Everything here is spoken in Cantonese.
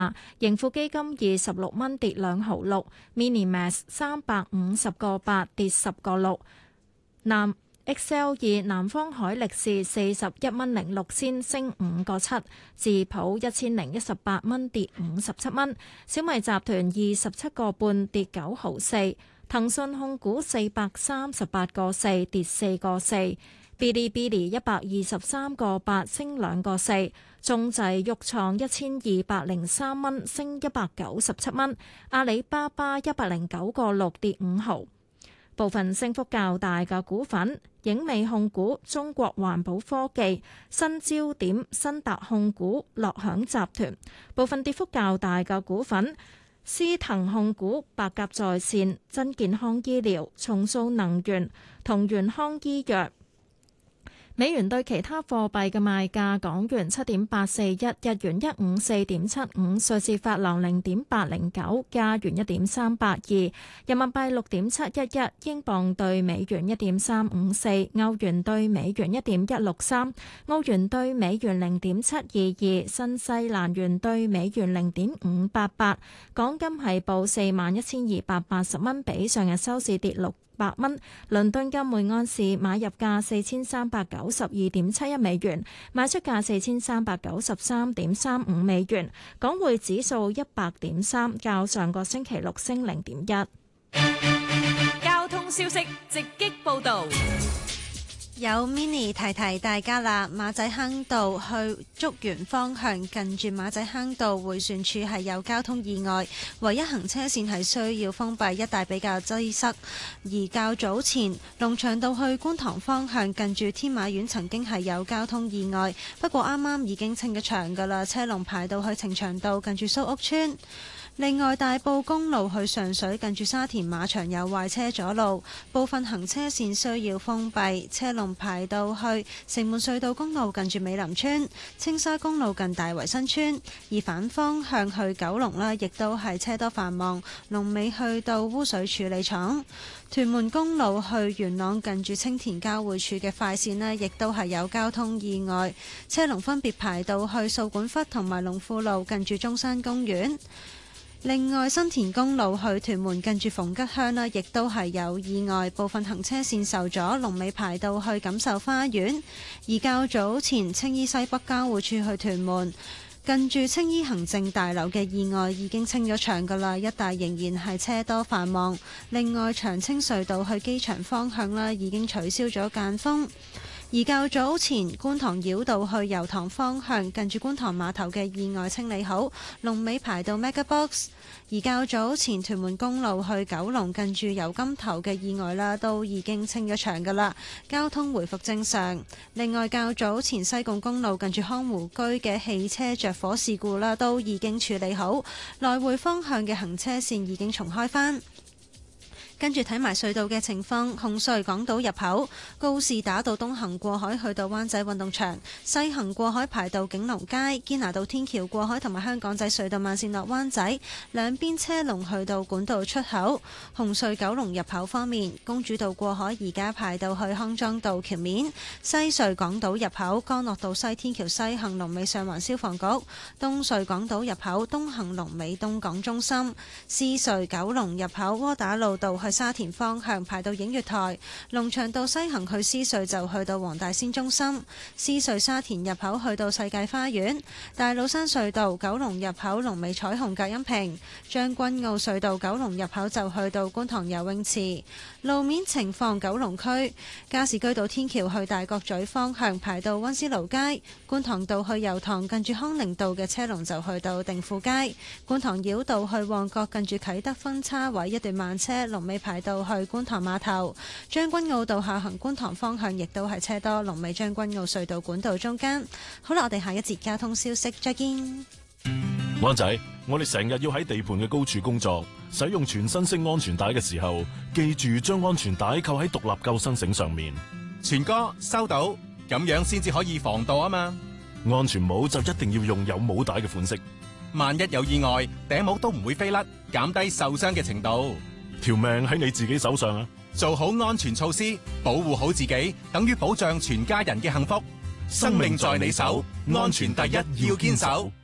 盈富基金26蚊跌2毫6 ，Minimax 350個8跌10個6，XL2 南方海力士41蚊06仙升5個7，智普1018蚊跌57蚊，小米集團27個半跌9毫4，騰訊控股438個4跌4個4。嗶哩嗶哩123個8升2個4，中製裕創1203蚊升197蚊，阿里巴巴109個6跌5毫。部分升幅較大嘅股份：影美控股、中國環保科技、新焦點、新達控股、樂享集團。部分跌幅較大嘅股份：思騰控股、百甲在線、真健康醫療、重塑能源、同源康醫藥。美元對其他貨幣嘅賣價：港元7.841，日元154.75，瑞士法郎0.809，加元1.382，人民幣6.711，英鎊對美元1.354，歐元對美元1.163，澳元對美元0.722，新西蘭元對美元0.588。港金係報41,280蚊，比上日收市跌6蚊。倫敦金每安士買入價4392.71美元，賣出價4393.35美元。港匯指數100.3，較上個星期六升0.1。 交通消息直擊報道。 有 mini 提提大家啦，馬仔坑道去竹園方向近住馬仔坑道迴旋處係有交通意外，唯一行車線係需要封閉，一帶比較擠塞。而較早前龍翔道去觀塘方向近住天馬苑曾經係有交通意外，不過啱啱已經清咗場㗎啦，車龍排到去呈祥道近住蘇屋村。另外，大埔公路去上水近住沙田馬場有壞車阻路，部分行車線需要封閉，車龍排到去城門隧道公路近住美林村、青沙公路近大圍新村。而反方向去九龍呢，亦都係車多繁忙，龍尾去到污水處理廠。屯門公路去元朗近住青田交匯處嘅快線呢，亦都係有交通意外，車龍分別排到去掃管笏同埋龍富路近住中山公園。另外，新田公路去屯門近住逢吉鄉呢，亦都係有意外，部分行車線受阻，龍尾排到去錦繡花園。而較早前青衣西北交匯處去屯門近住青衣行政大樓嘅意外已經清咗場㗎啦，一帶仍然係車多繁忙。另外，長青隧道去機場方向呢，已經取消咗間封。而較早前觀塘繞道去油塘方向近住觀塘碼頭嘅意外清理好，龍尾排到 MegaBox。而較早前屯門公路去九龍近住油柑頭嘅意外啦，都已經清咗場㗎啦，交通回復正常。另外，較早前西貢公路近住康湖居嘅汽車着火事故啦，都已經處理好，來回方向嘅行車線已經重開返。跟住睇埋隧道嘅情況，紅隧港島入口告士打道東行過海去到灣仔運動場，西行過海排到景隆街、堅拿道天橋過海同埋香港仔隧道慢線落灣仔，兩邊車龍去到管道出口。紅隧九龍入口方面，公主道過海而家排到去康莊道橋面，西隧港島入口干諾道西天橋西行龍尾上環消防局，東隧港島入口東行龍尾東港中心，獅隧九龍入口窩打老道去沙田方向排到映月台，龍翔道西行去獅隧就去到黃大仙中心，獅隧沙田入口去到世界花園，大老山隧道九龍入口龍尾彩虹隔音屏，將軍澳隧道九龍入口就去到觀塘游泳池。路面情況，九龍區加士居道天橋去大角咀方向排到溫思勞街，觀塘道去油塘近住康寧道嘅車龍就去到定富街，觀塘繞道去旺角近住啟德分叉位一段慢車，龍尾排到去觀塘碼頭。將軍澳道下行觀塘方向亦都係車多，龍尾將軍澳隧道管道中間。好啦，我哋下一節交通消息再見。 灣仔，我哋成日要喺地盤嘅高處工作，使用全身式安全帶嘅時候，記住將安全帶扣喺獨立救生繩上面。 全哥收到，咁樣先至可以防盜啊嘛。 安全帽就一定要用有帽帶嘅款式， 萬一有意外，頂帽都唔會飛甩，減低受傷嘅程度。 條命喺你自己手上啊！ 做好安全措施，保護好自己，等於保障全家人嘅幸福。生命在你手，安全第一，要堅守。